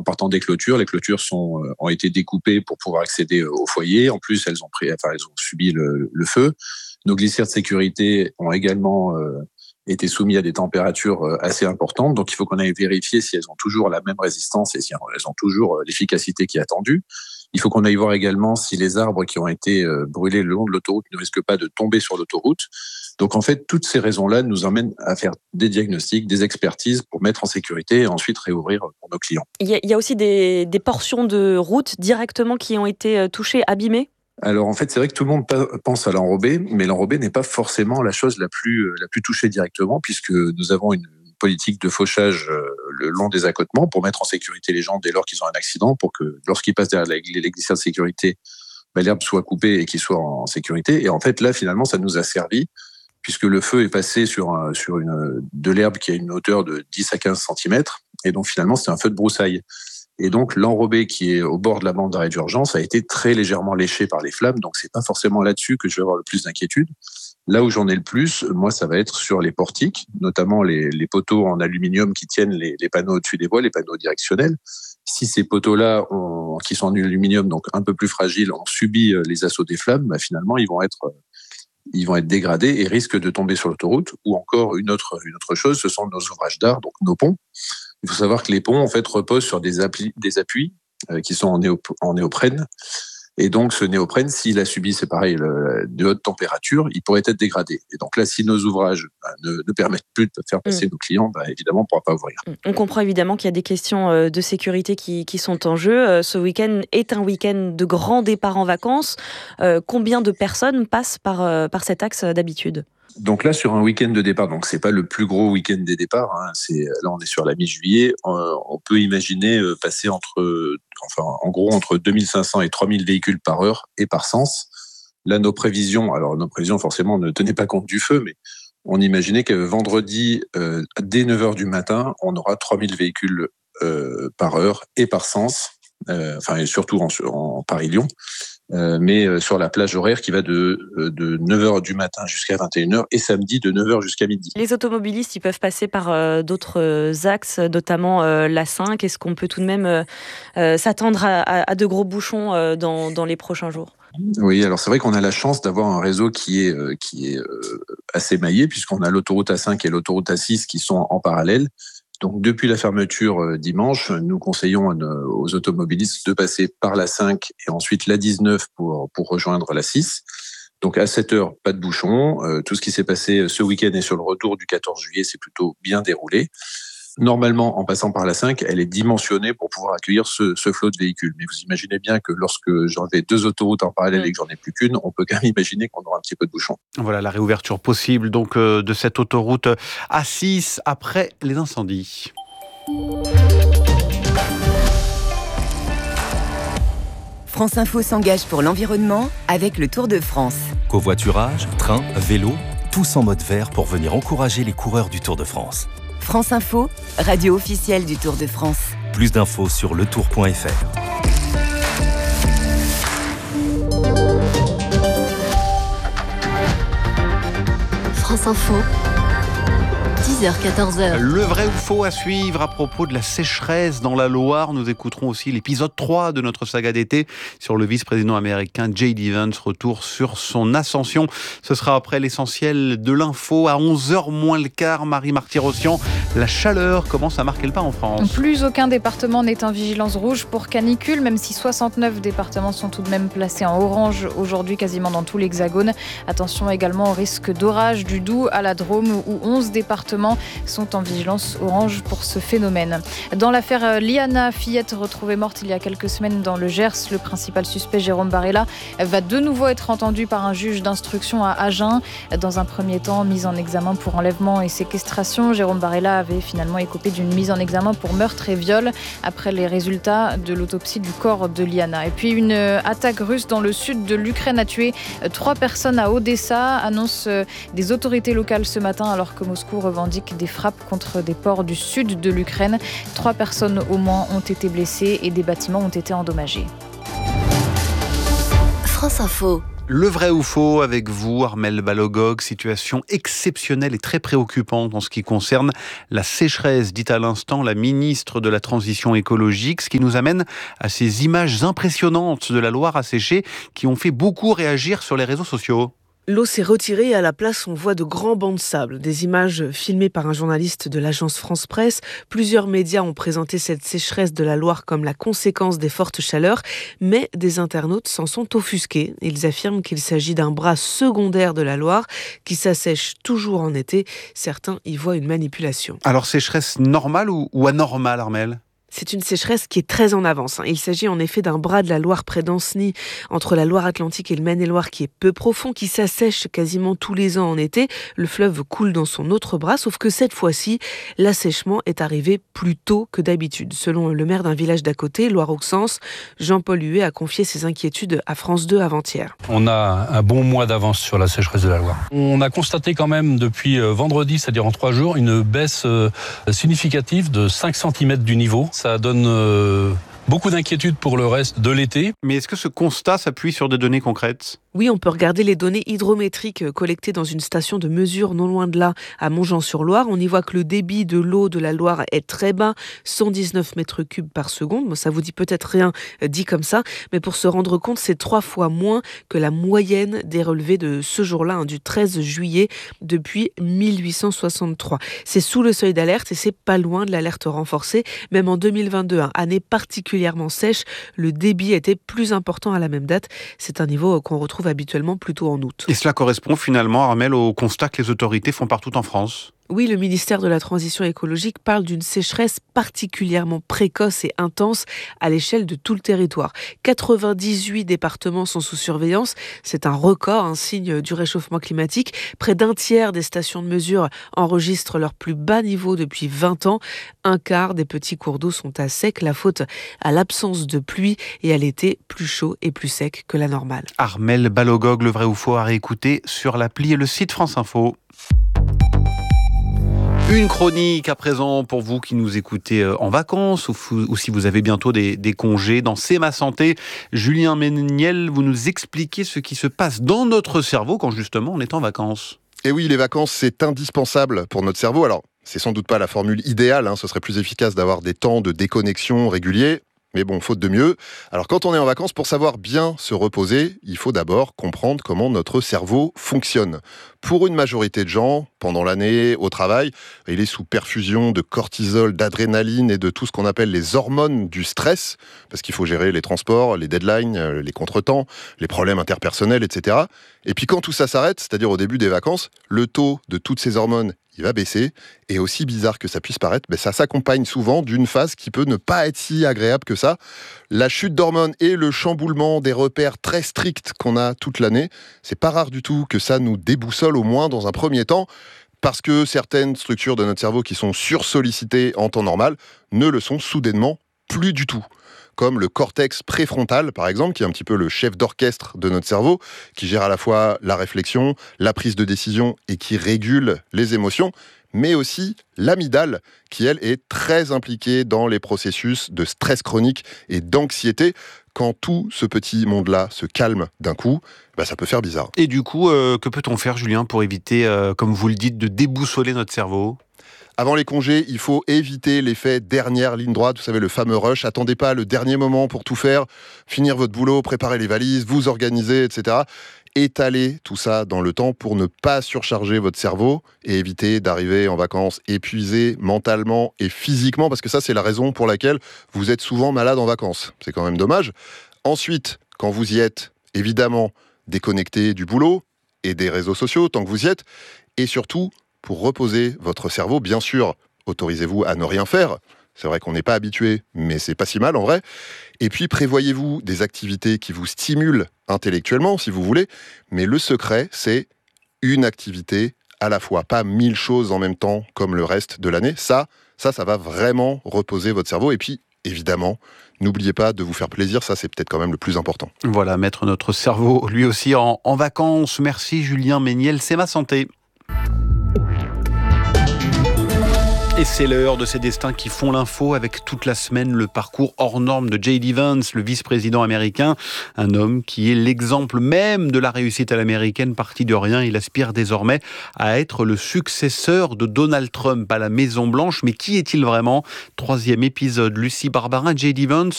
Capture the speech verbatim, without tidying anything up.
partant des clôtures. Les clôtures sont, euh, ont été découpées pour pouvoir accéder au foyer. En plus, elles ont, pris, enfin, elles ont subi le, le feu. Nos glissières de sécurité ont également euh, été soumises à des températures euh, assez importantes. Donc, il faut qu'on aille vérifier si elles ont toujours la même résistance et si elles ont toujours euh, l'efficacité qui est attendue. Il faut qu'on aille voir également si les arbres qui ont été euh, brûlés le long de l'autoroute ne risquent pas de tomber sur l'autoroute. Donc, en fait, toutes ces raisons-là nous emmènent à faire des diagnostics, des expertises pour mettre en sécurité et ensuite réouvrir pour nos clients. Il y a, il y a aussi des, des portions de route directement qui ont été touchées, abîmées ? Alors, en fait, c'est vrai que tout le monde pense à l'enrobé, mais l'enrobé n'est pas forcément la chose la plus, la plus touchée directement, puisque nous avons une politique de fauchage le long des accotements pour mettre en sécurité les gens dès lors qu'ils ont un accident, pour que lorsqu'ils passent derrière les glissières de sécurité, ben, l'herbe soit coupée et qu'ils soient en sécurité. Et en fait, là, finalement, ça nous a servi, puisque le feu est passé sur, un, sur une, de l'herbe qui a une hauteur de dix à quinze centimètres, et donc finalement, c'est un feu de broussailles. Et donc, l'enrobé qui est au bord de la bande d'arrêt d'urgence a été très légèrement léché par les flammes, donc c'est pas forcément là-dessus que je vais avoir le plus d'inquiétude. Là où j'en ai le plus, moi, ça va être sur les portiques, notamment les, les poteaux en aluminium qui tiennent les, les panneaux au-dessus des voies, les panneaux directionnels. Si ces poteaux-là, ont, qui sont en aluminium, donc un peu plus fragiles, ont subi les assauts des flammes, bah, finalement, ils vont être, ils vont être dégradés et risquent de tomber sur l'autoroute. Ou encore, une autre, une autre chose, ce sont nos ouvrages d'art, donc nos ponts. Il faut savoir que les ponts, en fait, reposent sur des, appui, des appuis euh, qui sont en, néop, en néoprène. Et donc, ce néoprène, s'il a subi, c'est pareil, le, de haute température, il pourrait être dégradé. Et donc là, si nos ouvrages bah, ne, ne permettent plus de faire passer mmh. nos clients, bah, évidemment, on ne pourra pas ouvrir. On comprend évidemment qu'il y a des questions de sécurité qui, qui sont en jeu. Ce week-end est un week-end de grand départ en vacances. Euh, combien de personnes passent par, par cet axe d'habitude ? Donc là, sur un week-end de départ, donc c'est pas le plus gros week-end des départs, hein, c'est, là on est sur la mi-juillet, on, on peut imaginer passer entre, enfin en gros entre deux mille cinq cents et trois mille véhicules par heure et par sens. Là, nos prévisions, alors nos prévisions forcément ne tenaient pas compte du feu, mais on imaginait que vendredi, euh, dès neuf heures du matin, on aura trois mille véhicules euh, par heure et par sens, euh, enfin et surtout en, en Paris-Lyon. Euh, mais euh, sur la plage horaire qui va de, euh, de neuf heures du matin jusqu'à vingt et une heures et samedi de neuf heures jusqu'à midi. Les automobilistes, ils peuvent passer par euh, d'autres euh, axes, notamment euh, l'A cinq. Est-ce qu'on peut tout de même euh, euh, s'attendre à, à, à de gros bouchons euh, dans, dans les prochains jours ? Oui, alors c'est vrai qu'on a la chance d'avoir un réseau qui est, euh, qui est euh, assez maillé, puisqu'on a l'autoroute A cinq et l'autoroute A six qui sont en parallèle. Donc, depuis la fermeture dimanche, nous conseillons aux automobilistes de passer par l'A cinq et ensuite l'A dix-neuf pour, pour rejoindre l'A six. Donc, à sept heures, pas de bouchon. Euh, tout ce qui s'est passé ce week-end et sur le retour du quatorze juillet, c'est plutôt bien déroulé. Normalement, en passant par l'A cinq, elle est dimensionnée pour pouvoir accueillir ce, ce flot de véhicules. Mais vous imaginez bien que lorsque j'enlève deux autoroutes en parallèle et que j'en ai plus qu'une, on peut quand même imaginer qu'on aura un petit peu de bouchon. Voilà la réouverture possible donc euh, de cette autoroute A six après les incendies. France Info s'engage pour l'environnement avec le Tour de France. Covoiturage, train, vélo, tous en mode vert pour venir encourager les coureurs du Tour de France. France Info, radio officielle du Tour de France. Plus d'infos sur le tour point f r. France Info, dix heures quatorze heures. Le vrai ou faux à suivre à propos de la sécheresse dans la Loire. Nous écouterons aussi l'épisode trois de notre saga d'été sur le vice-président américain J D Vance, retour sur son ascension. Ce sera après l'essentiel de l'info à onze heures moins le quart. Marie Marty-Rossian, la chaleur commence à marquer le pas en France. Plus aucun département n'est en vigilance rouge pour canicule, même si soixante-neuf départements sont tout de même placés en orange aujourd'hui quasiment dans tout l'Hexagone. Attention également au risque d'orage du Doubs à la Drôme où onze départements sont en vigilance orange pour ce phénomène. Dans l'affaire Liana, fillette retrouvée morte il y a quelques semaines dans le Gers, le principal suspect Jérôme Barella va de nouveau être entendu par un juge d'instruction à Agen. Dans un premier temps, mis en examen pour enlèvement et séquestration, Jérôme Barella avait finalement écopé d'une mise en examen pour meurtre et viol après les résultats de l'autopsie du corps de Liana. Et puis une attaque russe dans le sud de l'Ukraine a tué trois personnes à Odessa, annoncent des autorités locales ce matin alors que Moscou revendique des frappes contre des ports du sud de l'Ukraine. Trois personnes au moins ont été blessées et des bâtiments ont été endommagés. France Info. Le vrai ou faux avec vous, Armelle Balogog, situation exceptionnelle et très préoccupante en ce qui concerne la sécheresse, dit à l'instant la ministre de la Transition écologique, ce qui nous amène à ces images impressionnantes de la Loire asséchée qui ont fait beaucoup réagir sur les réseaux sociaux. L'eau s'est retirée et à la place, on voit de grands bancs de sable. Des images filmées par un journaliste de l'agence France Presse. Plusieurs médias ont présenté cette sécheresse de la Loire comme la conséquence des fortes chaleurs, mais des internautes s'en sont offusqués. Ils affirment qu'il s'agit d'un bras secondaire de la Loire qui s'assèche toujours en été. Certains y voient une manipulation. Alors, sécheresse normale ou, ou anormale, Armelle ? C'est une sécheresse qui est très en avance. Il s'agit en effet d'un bras de la Loire près d'Ancenis, entre la Loire-Atlantique et le Maine-et-Loire, qui est peu profond, qui s'assèche quasiment tous les ans en été. Le fleuve coule dans son autre bras, sauf que cette fois-ci, l'assèchement est arrivé plus tôt que d'habitude. Selon le maire d'un village d'à côté, Loire-Auxence, Jean-Paul Huet a confié ses inquiétudes à France deux avant-hier. On a un bon mois d'avance sur la sécheresse de la Loire. On a constaté quand même depuis vendredi, c'est-à-dire en trois jours, une baisse significative de cinq centimètres du niveau. Ça donne euh, beaucoup d'inquiétudes pour le reste de l'été. Mais est-ce que ce constat s'appuie sur des données concrètes ? Oui, on peut regarder les données hydrométriques collectées dans une station de mesure non loin de là, à Montjean-sur-Loire. On y voit que le débit de l'eau de la Loire est très bas, cent dix-neuf mètres cubes par seconde. Bon, ça vous dit peut-être rien dit comme ça, mais pour se rendre compte, c'est trois fois moins que la moyenne des relevés de ce jour-là, hein, du treize juillet, depuis mille huit cent soixante-trois. C'est sous le seuil d'alerte et c'est pas loin de l'alerte renforcée. Même en deux mille vingt-deux, hein, année particulièrement sèche, le débit était plus important à la même date. C'est un niveau qu'on retrouve habituellement plutôt en août. Et cela correspond finalement, Armelle, au constat que les autorités font partout en France ? Oui, le ministère de la Transition écologique parle d'une sécheresse particulièrement précoce et intense à l'échelle de tout le territoire. quatre-vingt-dix-huit départements sont sous surveillance. C'est un record, un signe du réchauffement climatique. Près d'un tiers des stations de mesure enregistrent leur plus bas niveau depuis vingt ans. Un quart des petits cours d'eau sont à sec, la faute à l'absence de pluie et à l'été plus chaud et plus sec que la normale. Armelle Balogog, le vrai ou faux à réécouter sur l'appli et le site France Info. Une chronique à présent pour vous qui nous écoutez en vacances ou, ou si vous avez bientôt des, des congés. Dans C'est ma santé, Julien Méniel, vous nous expliquez ce qui se passe dans notre cerveau quand justement on est en vacances. Et oui, les vacances, c'est indispensable pour notre cerveau. Alors, c'est sans doute pas la formule idéale, hein. Ce serait plus efficace d'avoir des temps de déconnexion réguliers. Mais bon, faute de mieux. Alors quand on est en vacances, pour savoir bien se reposer, il faut d'abord comprendre comment notre cerveau fonctionne. Pour une majorité de gens, pendant l'année, au travail, il est sous perfusion de cortisol, d'adrénaline et de tout ce qu'on appelle les hormones du stress, parce qu'il faut gérer les transports, les deadlines, les contretemps, les problèmes interpersonnels, et cetera. Et puis quand tout ça s'arrête, c'est-à-dire au début des vacances, le taux de toutes ces hormones, il va baisser. Et aussi bizarre que ça puisse paraître, mais ça s'accompagne souvent d'une phase qui peut ne pas être si agréable que ça. La chute d'hormones et le chamboulement des repères très stricts qu'on a toute l'année, c'est pas rare du tout que ça nous déboussole au moins dans un premier temps, parce que certaines structures de notre cerveau qui sont sursollicitées en temps normal ne le sont soudainement plus du tout. Comme le cortex préfrontal, par exemple, qui est un petit peu le chef d'orchestre de notre cerveau, qui gère à la fois la réflexion, la prise de décision et qui régule les émotions, mais aussi l'amygdale, qui, elle, est très impliquée dans les processus de stress chronique et d'anxiété. Quand tout ce petit monde-là se calme d'un coup, bah, ça peut faire bizarre. Et du coup, euh, que peut-on faire, Julien, pour éviter, euh, comme vous le dites, de déboussoler notre cerveau ? Avant les congés, il faut éviter l'effet dernière ligne droite, vous savez, le fameux rush. Attendez pas le dernier moment pour tout faire, finir votre boulot, préparer les valises, vous organiser, et cetera. Étaler tout ça dans le temps pour ne pas surcharger votre cerveau et éviter d'arriver en vacances épuisé mentalement et physiquement, parce que ça, c'est la raison pour laquelle vous êtes souvent malade en vacances. C'est quand même dommage. Ensuite, quand vous y êtes, évidemment, déconnecté du boulot et des réseaux sociaux, tant que vous y êtes, et surtout, pour reposer votre cerveau, bien sûr, autorisez-vous à ne rien faire. C'est vrai qu'on n'est pas habitué, mais c'est pas si mal en vrai. Et puis, prévoyez-vous des activités qui vous stimulent intellectuellement, si vous voulez. Mais le secret, c'est une activité à la fois, pas mille choses en même temps comme le reste de l'année. Ça, ça, ça va vraiment reposer votre cerveau. Et puis, évidemment, n'oubliez pas de vous faire plaisir, ça c'est peut-être quand même le plus important. Voilà, mettre notre cerveau lui aussi en, en vacances. Merci Julien Méniel, c'est ma santé. Et c'est l'heure de ces destins qui font l'info avec toute la semaine le parcours hors norme de J D Vance, le vice-président américain. Un homme qui est l'exemple même de la réussite à l'américaine. Parti de rien, il aspire désormais à être le successeur de Donald Trump à la Maison-Blanche. Mais qui est-il vraiment ? Troisième épisode, Lucie Barbarin, J D Vance